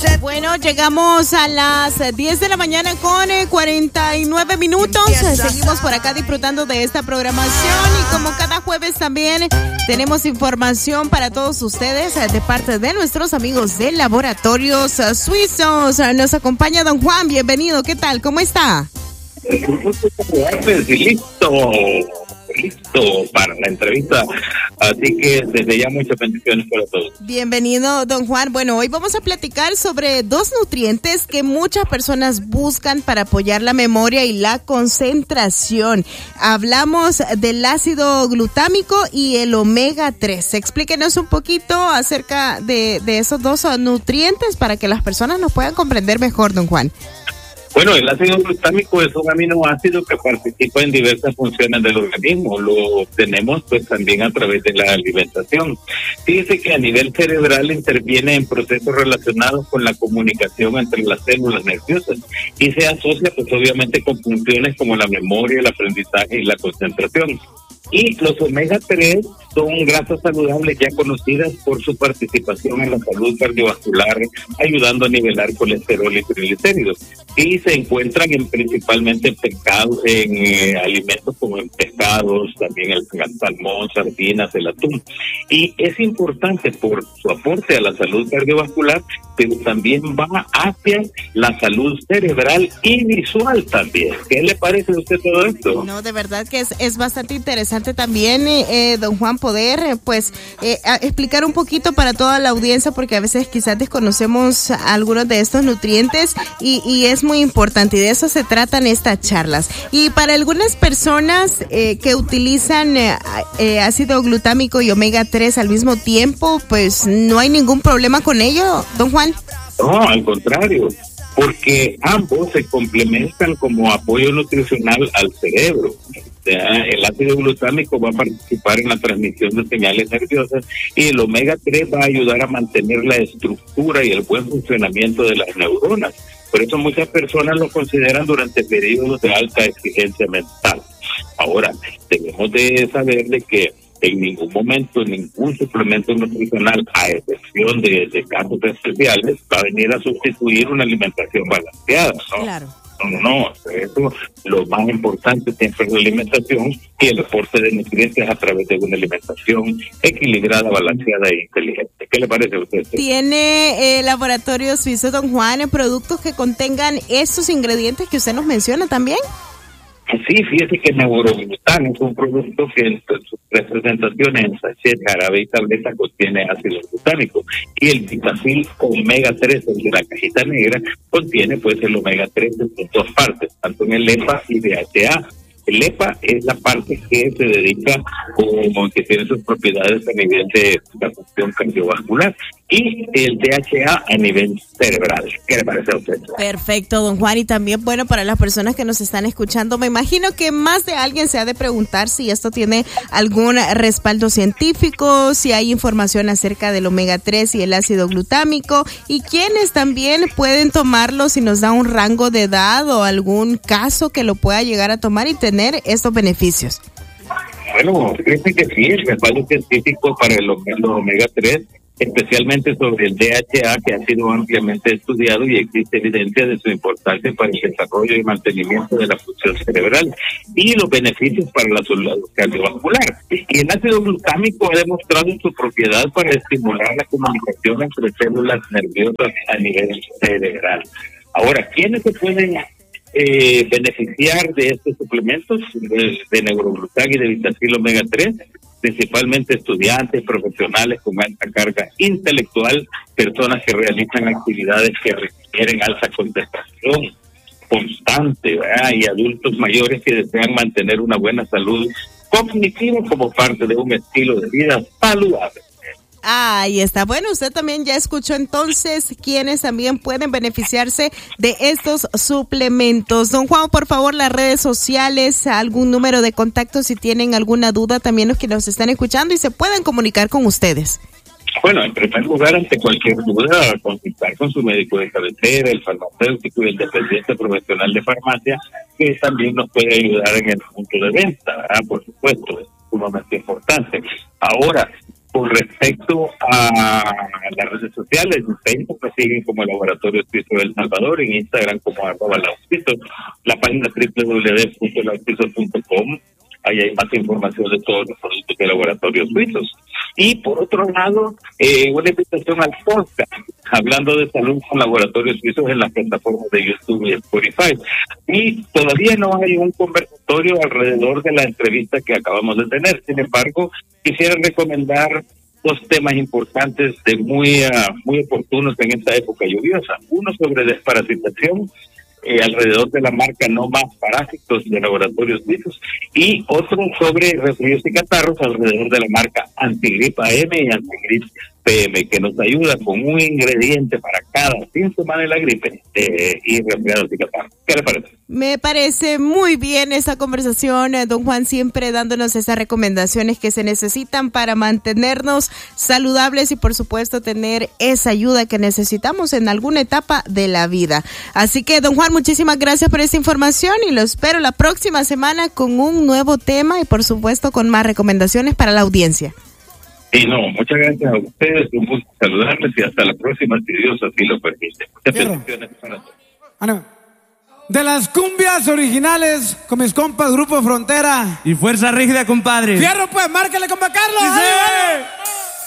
Bueno, llegamos a las 10 de la mañana con 49 minutos. Seguimos por acá disfrutando de esta programación y como cada jueves también tenemos información para todos ustedes de parte de nuestros amigos de Laboratorios Suizos. Nos acompaña don Juan, bienvenido. ¿Qué tal? ¿Cómo está? Listo para la entrevista, así que desde ya muchas bendiciones para todos. Bienvenido, don Juan. Bueno, hoy vamos a platicar sobre dos nutrientes que muchas personas buscan para apoyar la memoria y la concentración. Hablamos del ácido glutámico y el omega 3. Explíquenos un poquito acerca de esos dos nutrientes para que las personas nos puedan comprender mejor, don Juan. Bueno, el ácido glutámico es un aminoácido que participa en diversas funciones del organismo. Lo obtenemos pues también a través de la alimentación. Fíjese que a nivel cerebral interviene en procesos relacionados con la comunicación entre las células nerviosas y se asocia pues obviamente con funciones como la memoria, el aprendizaje y la concentración. Y los omega 3 son grasas saludables ya conocidas por su participación en la salud cardiovascular, ayudando a nivelar colesterol y triglicéridos. Y se encuentran principalmente en pescados, en alimentos como en pescados, también el salmón, sardinas, el atún. Y es importante por su aporte a la salud cardiovascular, pero también va hacia la salud cerebral y visual también. ¿Qué le parece a usted todo esto? No, de verdad que es bastante interesante también, don Juan, poder explicar un poquito para toda la audiencia, porque a veces quizás desconocemos algunos de estos nutrientes y es muy importante, y de eso se tratan estas charlas. Y para algunas personas que utilizan ácido glutámico y omega 3 al mismo tiempo, pues no hay ningún problema con ello, don Juan. No, al contrario, porque ambos se complementan como apoyo nutricional al cerebro. El ácido glutámico va a participar en la transmisión de señales nerviosas y el omega 3 va a ayudar a mantener la estructura y el buen funcionamiento de las neuronas. Por eso muchas personas lo consideran durante periodos de alta exigencia mental. Ahora, debemos de saber de que en ningún momento ningún suplemento nutricional, a excepción de casos especiales, va a venir a sustituir una alimentación balanceada, ¿no? Claro. No, eso lo más importante siempre es la alimentación y el aporte de nutrientes a través de una alimentación equilibrada, balanceada e inteligente. ¿Qué le parece a usted? ¿Tiene Laboratorio Suizo, don Juan, productos que contengan esos ingredientes que usted nos menciona también? Sí, fíjese que Neuroglután es un producto que en sus tres presentaciones en sachet, jarabe y tableta contiene ácido glutámico, y el Vitafil omega 3, el de la cajita negra, contiene pues el omega 3 en dos partes, tanto en el EPA y DHA. El EPA es la parte que se dedica como que tiene sus propiedades a nivel de la función cardiovascular y el DHA a nivel cerebral. ¿Qué le parece a usted? Perfecto, don Juan. Y también, bueno, para las personas que nos están escuchando, me imagino que más de alguien se ha de preguntar si esto tiene algún respaldo científico, si hay información acerca del omega 3 y el ácido glutámico, y quiénes también pueden tomarlo, si nos da un rango de edad o algún caso que lo pueda llegar a tomar y tener estos beneficios. Bueno, fíjense que sí, el respaldo científico para los omega 3, especialmente sobre el DHA, que ha sido ampliamente estudiado y existe evidencia de su importancia para el desarrollo y mantenimiento de la función cerebral y los beneficios para la salud cardiovascular. Y el ácido glutámico ha demostrado su propiedad para estimular la comunicación entre células nerviosas a nivel cerebral. Ahora, ¿quiénes se pueden beneficiar de estos suplementos de Neuroglután y de Vitafil omega 3? Principalmente estudiantes, profesionales con alta carga intelectual, personas que realizan actividades que requieren alta concentración constante, ¿verdad? Y adultos mayores que desean mantener una buena salud cognitiva como parte de un estilo de vida saludable. Ahí está. Bueno, usted también ya escuchó entonces quienes también pueden beneficiarse de estos suplementos. Don Juan, por favor, las redes sociales, algún número de contacto si tienen alguna duda, también los que nos están escuchando y se pueden comunicar con ustedes. Bueno, en primer lugar, ante cualquier duda, consultar con su médico de cabecera, el farmacéutico y el dependiente profesional de farmacia, que también nos puede ayudar en el punto de venta, ¿verdad? Por supuesto, es sumamente importante. Ahora, Con respecto a las redes sociales, en Facebook nos siguen como Laboratorio Suizo de El Salvador, en Instagram como @lausuizo, la página www.lausuizo.com. Ahí hay más información de todos los productos de Laboratorios Suizos. Y por otro lado, una invitación al podcast, hablando de salud con Laboratorios Suizos en las plataformas de YouTube y Spotify. Y todavía no hay un conversatorio alrededor de la entrevista que acabamos de tener. Sin embargo, quisiera recomendar dos temas importantes de muy oportunos en esta época lluviosa. Uno sobre desparasitación, alrededor de la marca No Más Parásitos de Laboratorios Suizos, y otro sobre resfríos y catarros alrededor de la marca Antigrip AM y Antigrip PM, que nos ayuda con un ingrediente para cada síntoma de la gripe y resfriados y catarros. ¿Qué le parece? Me parece muy bien esa conversación, don Juan, siempre dándonos esas recomendaciones que se necesitan para mantenernos saludables y por supuesto tener esa ayuda que necesitamos en alguna etapa de la vida. Así que, don Juan, muchísimas gracias por esta información y lo espero la próxima semana con un nuevo tema y por supuesto con más recomendaciones para la audiencia. Y no, muchas gracias a ustedes, un gusto saludarles y hasta la próxima, si Dios así lo permite. Muchas bendiciones para todos. De las cumbias originales con mis compas Grupo Frontera y Fuerza Rígida, compadre. Fierro, pues, márcale, compa Carlos. ¡Sí!